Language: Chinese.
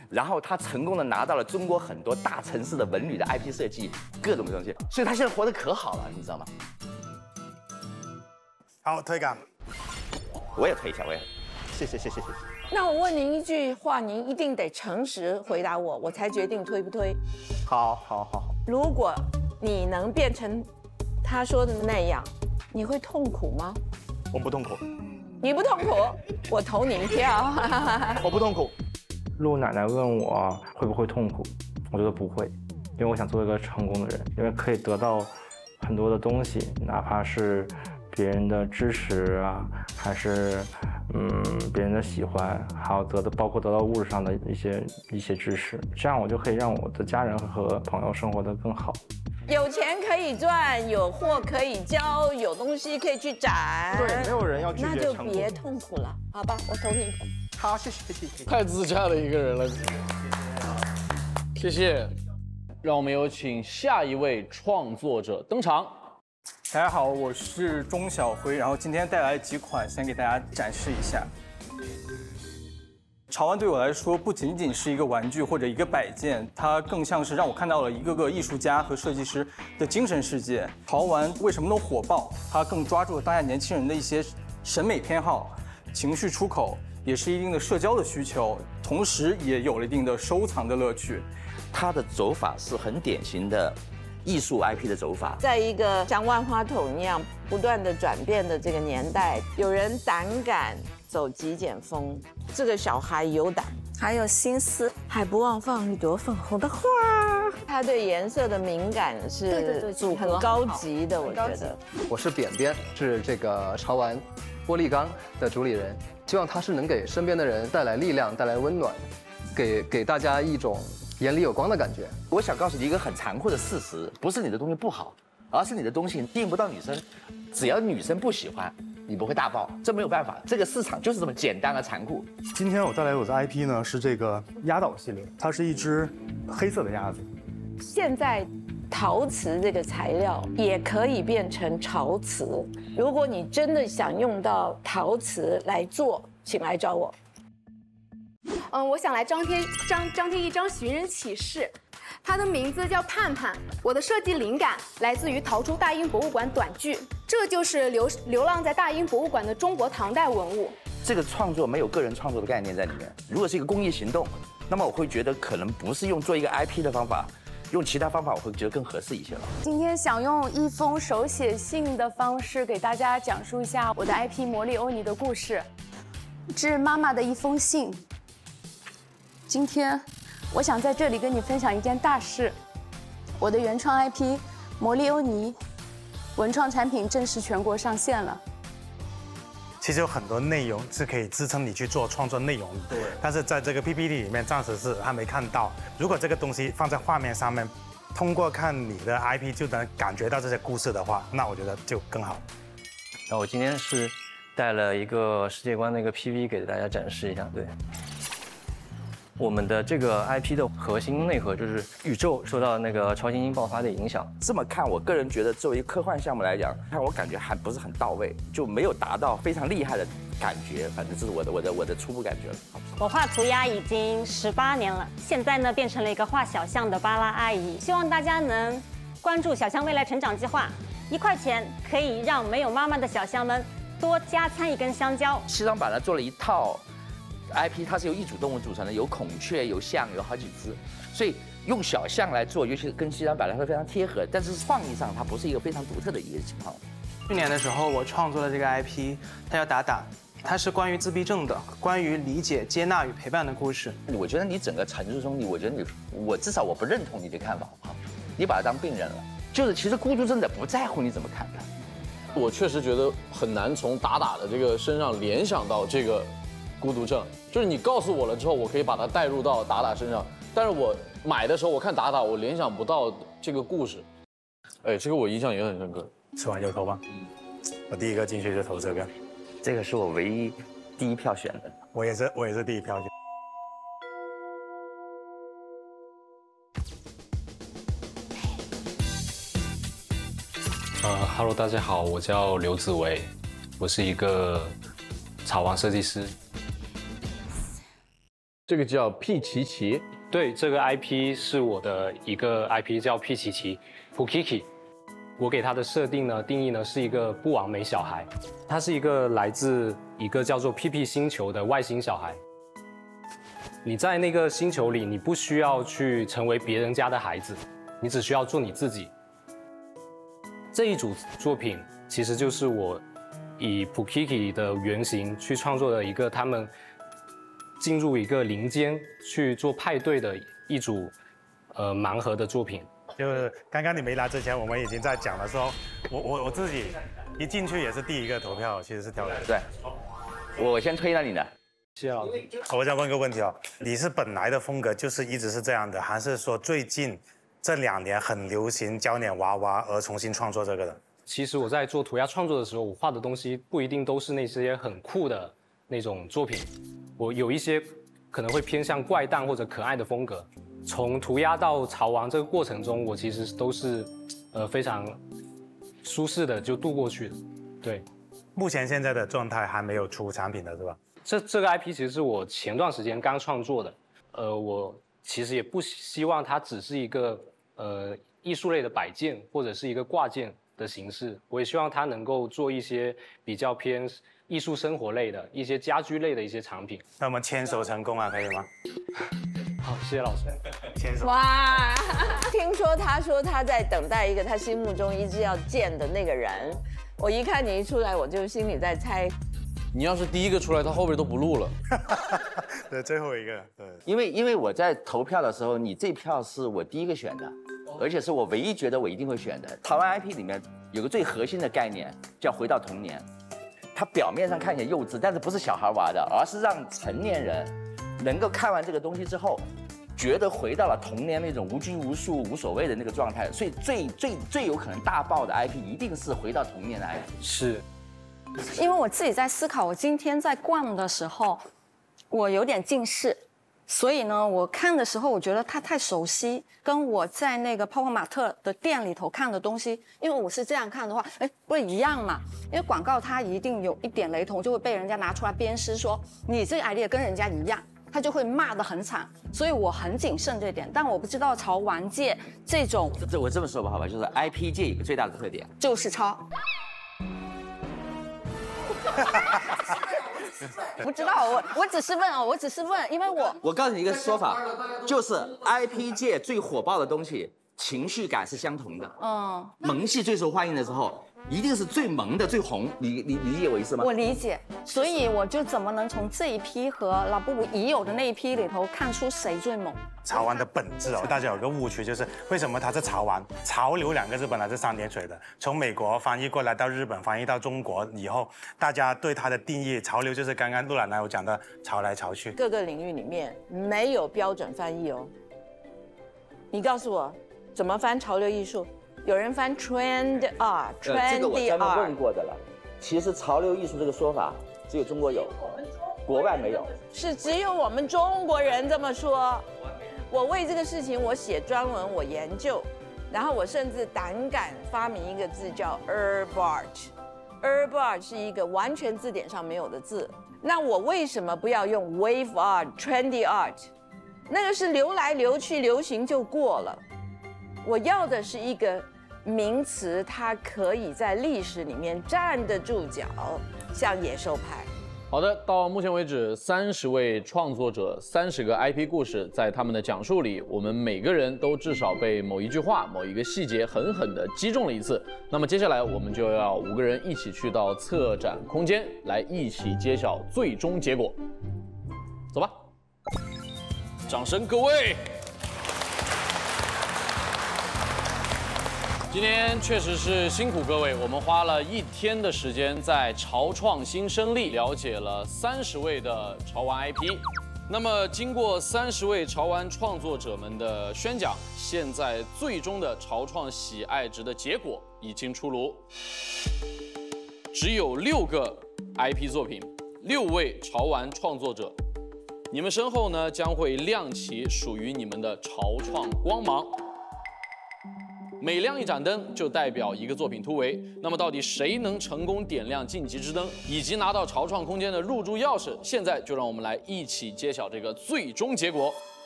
然后他成功的拿到了中国很多大城市的文旅的 IP 设计，各种东西，所以他现在活得可好了，你知道吗？ 好，推杆。 我也推一下，我也，谢谢。 那我问您一句话，您一定得诚实回答我，我才决定推不推。 好。 如果你能变成他说的那样，你会痛苦吗？ 我不痛苦。 你不痛苦，我投你一票。 我不痛苦。 陆奶奶问我会不会痛苦，我觉得不会，因为我想做一个成功的人，因为可以得到很多的东西，哪怕是别人的支持啊，还是别人的喜欢，还有包括得到物质上的一些支持，这样我就可以让我的家人和朋友生活得更好。 有钱可以赚，有货可以交，有东西可以去展。 对，没有人要拒绝那就成功。 别痛苦了，好吧？我投你一票。 好，谢谢。 太自洽的一个人了，谢谢。让我们有请下一位创作者登场。 大家好，我是钟小辉，然后今天带来几款，先给大家展示一下。潮玩对我来说不仅仅是一个玩具或者一个摆件，它更像是让我看到了一个个艺术家和设计师的精神世界。潮玩为什么能火爆？它更抓住了当下年轻人的一些审美偏好、情绪出口，也是一定的社交的需求，同时也有了一定的收藏的乐趣。 他的走法是很典型的艺术 IP 的走法。 在一个像万花筒一样不断的转变的这个年代，有人胆敢走极简风，这个小孩有胆，还有心思，还不忘放一朵粉红的花。他对颜色的敏感是很高级的，我觉得。 我是扁扁，是这个潮玩玻璃缸的主理人，希望它是能给身边的人带来力量，带来温暖，给大家一种眼里有光的感觉。 我想告诉你一个很残酷的事实，不是你的东西不好，而是你的东西吸引不到女生。只要女生不喜欢，你不会大爆，这没有办法，这个市场就是这么简单而残酷。 今天我带来我的 IP 呢是这个鸭岛系列，它是一只黑色的鸭子。 现在陶瓷这个材料也可以变成潮瓷，如果你真的想用到陶瓷来做，请来找我。 我想来张贴一张寻人启事，它的名字叫盼盼。我的设计灵感来自于逃出大英博物馆短剧，这就是流浪在大英博物馆的中国唐代文物。 这个创作没有个人创作的概念在里面。如果是一个公益行动，那么我会觉得可能不是用做一个 IP 的方法，用其他方法我会觉得更合适一些了。 今天想用一封手写信的方式给大家讲述一下我的 IP 魔力欧尼的故事。致妈妈的一封信。今天，我想在这里跟你分享一件大事，我的原创 IP 魔力欧尼文创产品正式全国上线了。 其实有很多内容是可以支撑你去做创作内容的，对。但是在这个 PPT 里面，暂时是还没看到。如果这个东西放在画面上面，通过看你的 IP 就能感觉到这些故事的话，那我觉得就更好。 然后我今天是带了一个世界观的一个 PV 给大家展示一下，对。我们的这个 IP 的核心内核就是宇宙受到那个超新星爆发的影响。 这么看，我个人觉得作为一个科幻项目来讲，看我感觉还不是很到位，就没有达到非常厉害的感觉。反正这是我的初步感觉了。 我画涂鸦已经18年了，现在呢变成了一个画小象的巴拉阿姨。希望大家能关注小象未来成长计划，1块钱可以让没有妈妈的小象们多加餐一根香蕉。 西双版纳做了一套 IP， 它是由异组动物组成的，有孔雀，有象，有好几只，所以用小象来做，尤其是跟西双版纳会非常贴合。但是创意上，它不是一个非常独特的一个情况。 去年的时候，我创作了这个 IP， 它叫打打，它是关于自闭症的，关于理解、接纳与陪伴的故事。 我觉得你整个陈述中，我觉得我至少我不认同你的看法，好不好？你把它当病人了，就是其实孤独症者不在乎你怎么看他。 我确实觉得很难从打打的这个身上联想到这个孤独症，就是你告诉我了之后，我可以把它带入到打打身上，但是我买的时候我看打打，我联想不到这个故事。哎，这个我印象也很深刻。 吃完就投吧，我第一个进去就投这个， 这个是我唯一第一票选的。 我也是第一票。 Hello， 大家好，我叫刘子维，我是一个潮玩设计师。 这个叫屁奇奇。 对，这个 IP 是我的一个 IP， 叫屁奇奇 Pukiki。我给它的设定呢，定义呢是一个不完美小孩，他是一个来自一个叫做 PP 星球的外星小孩。你在那个星球里，你不需要去成为别人家的孩子，你只需要做你自己。这一组作品其实就是我以 Pukiki 的原型去创作的一个他们进入一个林间去做派对的一组盲盒的作品。 就是刚刚你没来之前，我们已经在讲的时候，我自己一进去也是第一个投票，其实是挑人。 对，我先推了你的。 谢谢老师。 我想问个问题哦，你是本来的风格就是一直是这样的，还是说最近这2年很流行胶粘娃娃而重新创作这个的？ 其实我在做涂鸦创作的时候，我画的东西不一定都是那些很酷的那种作品，我有一些可能会偏向怪诞或者可爱的风格。从涂鸦到潮玩这个过程中，我其实都是非常舒适的就度过去的。对， 目前现在的状态还没有出产品的是吧？ 这个 IP 其实是我前段时间刚创作的，我其实也不希望它只是一个艺术类的摆件或者是一个挂件的形式，我也希望它能够做一些比较偏艺术生活类的一些家居类的一些产品。 那我们牵手成功啊，可以吗？ 好，谢谢老师。 牵手。 哇，听说他说他在等待一个他心目中一直要见的那个人，我一看你一出来，我就心里在猜。 你要是第一个出来，他后边都不录了。 对，最后一个。对。 因为我在投票的时候，你这票是我第一个选的，而且是我唯一觉得我一定会选的。台湾 IP 里面有个最核心的概念叫回到童年，它表面上看起来幼稚，但是不是小孩玩的，而是让成年人能够看完这个东西之后，觉得回到了童年那种无拘无束、无所谓的那个状态。所以最有可能大爆的 IP 一定是回到童年的 IP。 是。 因为我自己在思考，我今天在逛的时候，我有点近视，所以呢，我看的时候我觉得它太熟悉，跟我在那个泡泡玛特的店里头看的东西，因为我是这样看的话，哎，不一样嘛。因为广告它一定有一点雷同，就会被人家拿出来鞭尸，说你这个 idea 跟人家一样，他就会骂得很惨。所以我很谨慎这点，但我不知道潮玩界这种， 我这么说吧，好吧，就是 IP 界有个最大的特点， 就是抄。不知道，我只是问哦，我只是问，因为我告诉你一个说法，就是 IP 界最火爆的东西，情绪感是相同的。萌系最受欢迎的时候，一定是最萌的、最红。你理解我意思吗？ 我理解，所以我就怎么能从这一批和老布布已有的那一批里头看出谁最猛？ 潮玩的本质哦，大家有个误区，就是为什么它是潮玩？潮流2个字本来是3点水的，从美国翻译过来到日本，翻译到中国以后，大家对它的定义，潮流就是刚刚陆奶奶有讲的潮来潮去。 各个领域里面没有标准翻译哦。你告诉我，怎么翻潮流艺术？有人翻 trend art，trendy 这个我专门 art。 问过的了。其实潮流艺术这个说法只有中国有，国外没有。 是只有我们中国人这么说。我为这个事情，我写专文，我研究，然后我甚至胆敢发明一个字叫 herb art。herb art 是一个完全字典上没有的字。那我为什么不要用 wave art、trendy art？ 那个是流来流去，流行就过了。我要的是一个名词，它可以在历史里面站得住脚，像野兽派。 好的，到目前为止，30位创作者，30个 IP 故事，在他们的讲述里，我们每个人都至少被某一句话、某一个细节狠狠地击中了一次。那么接下来，我们就要5个人一起去到策展空间，来一起揭晓最终结果。走吧，掌声各位！今天确实是辛苦各位，我们花了1天的时间在潮创新生力了解了30位的潮玩 IP。那么经过30位潮玩创作者们的宣讲，现在最终的潮创喜爱值的结果已经出炉，只有6个 IP 作品，6位潮玩创作者，你们身后呢将会亮起属于你们的潮创光芒。 每亮一盏灯就代表一个作品突围。那么到底谁能成功点亮晋级之灯，以及拿到潮创空间的入驻钥匙？现在就让我们来一起揭晓这个最终结果。